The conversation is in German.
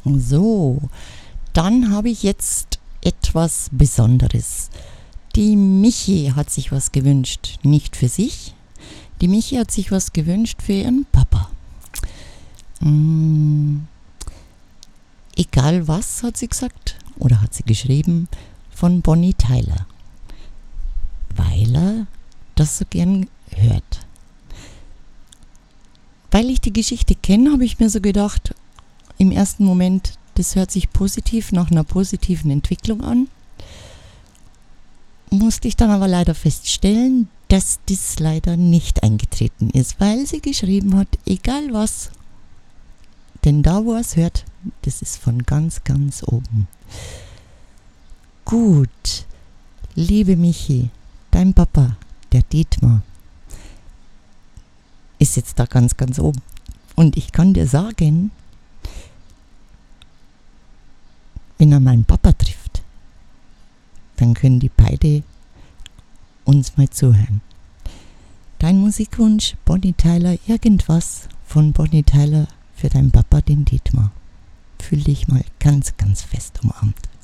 So, dann habe ich jetzt etwas Besonderes. Die Michi hat sich was gewünscht, nicht für sich. Die Michi hat sich was gewünscht für ihren Papa. Egal was, hat sie gesagt, oder hat sie geschrieben, von Bonnie Tyler, weil er das so gern hört. Weil ich die Geschichte kenne, habe ich mir so gedacht, im ersten Moment, das hört sich positiv nach einer positiven Entwicklung an. Musste ich dann aber leider feststellen, dass das leider nicht eingetreten ist, weil sie geschrieben hat, egal was. Denn da, wo er es hört, das ist von ganz, ganz oben. Gut, liebe Michi, dein Papa, der Dietmar, ist jetzt da ganz, ganz oben. Und ich kann dir sagen, wenn er meinen Papa trifft, dann können die beide uns mal zuhören. Dein Musikwunsch, Bonnie Tyler, irgendwas von Bonnie Tyler für deinen Papa, den Dietmar. Fühl dich mal ganz, ganz fest umarmt.